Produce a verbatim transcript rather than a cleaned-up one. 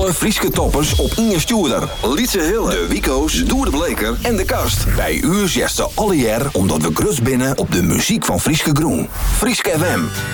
Alle Frieske toppers op Inge Stuurder, Lietse Hille, de Wico's, Doer de Bleker en de Kast. Bij u zesde alle jaar omdat we grut binnen op de muziek van Frieske Groen. Frieske F M.